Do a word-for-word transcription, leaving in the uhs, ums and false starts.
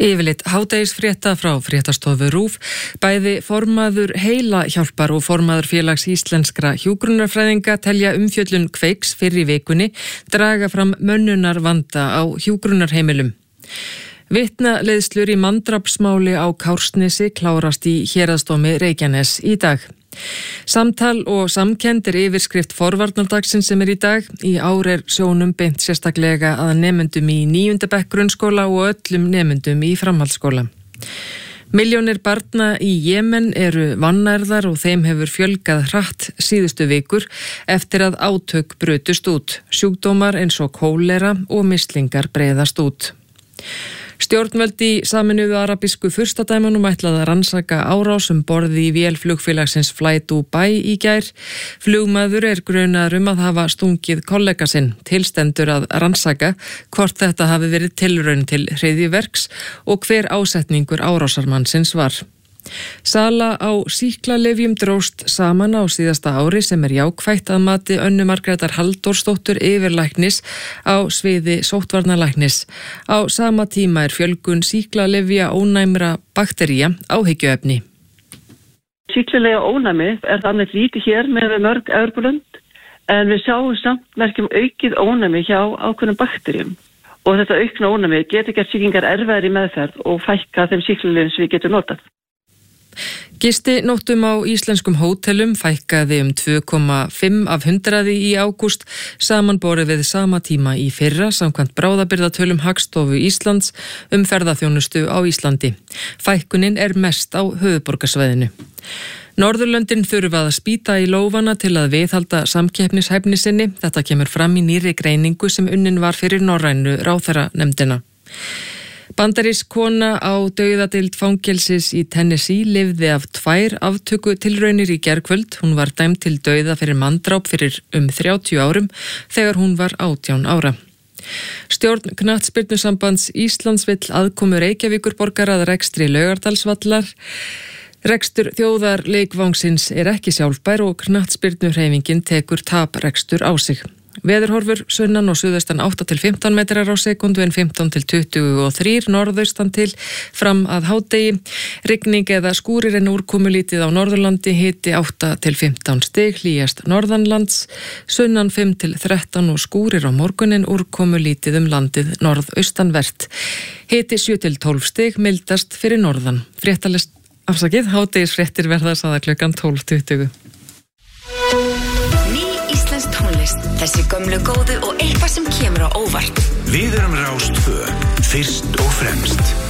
Yfirleitt hádegisfrétta frá fréttastofu RÚV, bæði formaður Heila hjálpar og formaður félags íslenskra hjúkrunarfræðinga telja umfjöllun Kveiks fyrr í vikunni draga fram mönnunar vanda á hjúkrunarheimilum. Vitnaleiðslur í manndrápsmáli á Kársnesi klárast í héraðsdómi Reykjaness í dag. Samtal og samkennd er yfirskrift forvarnardagsins sem er í dag. Í ár er sjónum beint sérstaklega að nemendum í níunda bekk grunnskóla og öllum nemendum í framhaldsskóla. Milljónir barna í Jemen eru vannærðar og þeim hefur fjölgað hratt síðustu vikur eftir að átök brutust út. Sjúkdómar eins og kólera og mislingar breiðast út. Stjórnvöld í Sameinuðu arabísku furstadæmunum ætlaði að rannsaka árás um borði í vél flugfélagsins Fly Dubai í gær. Flugmaður er grunaður um að hafa stungið kollega sinn. Tilstendur að rannsaka hvort þetta hafi verið tilraun til hryðjuverks og hver ásetningur árásarmannsins var. Sala á sýklalyfjum dróst saman á síðasta ári sem er jákvætt að mati Önnu Margrétar Halldórsdóttur yfirlæknis á sviði sóttvarnalæknis. Á sama tíma er fjölgun sýklalyfja ónæmra baktería áhyggjuefni. Sýklalyfja ónæmi er þannig lítið hér með mörg Evrópulönd en við sjáum samt merkjum aukið ónæmi hjá ákveðnum bakteríum. Og þetta aukna ónæmi getur gert sýkingar erfiðar í meðferð og fækka þeim sýklalyfjum sem við getum notað. Gisti nóttum á íslenskum hótelum fækkaði um tvö komma fimm af hundraði í ágúst samanborið við sama tíma í fyrra samkvæmt bráðabirgðatölum Hagstofu Íslands um ferðaþjónustu á Íslandi. Fækkunin er mest á höfuðborgarsvæðinu. Norðurlöndin þurfa að spýta í lófana til að viðhalda samkeppnishæfni sinni. Þetta kemur fram í nýrri greiningu sem unnin var fyrir norrænu ráðherranefndina. Bandarísk kona á dauðadeild fangelsis í Tennessee lifði af tvær aftöku tilraunir í gærkvöld. Hún var dæmd til dauða fyrir manndráp fyrir um þrjátíu árum þegar hún var átján ára. Stjórn Knattspyrnusambands Íslands vill aðkomu Reykjavíkurborgar að rekstri Laugardalsvallar. Rekstur þjóðarleikvangsins er ekki sjálfbær og knattspyrnuhreyfingin tekur taprekstur á sig. Veðurhorfur sunnan og suðaustan átta til fimmtán metrar á sekundu en fimmtán til tuttugu og þrír norðaustan til fram að hádegi. Rigning eða skúrir en úrkomulítið á Norðurlandi, hiti átta til fimmtán stig, hlýjast norðanlands, sunnan fimm til þrettán og skúrir á morgunin, úrkomulítið um landið norðaustanvert. Hiti sjö til tólf stig, mildast fyrir norðan. Fréttalest afsakið, hádegisfréttir verða sagðar klukkan tólf tuttugu. Þessi gömlu góðu og eitthvað sem kemur á óvart. Við erum Rás tvö, fyrst og fremst.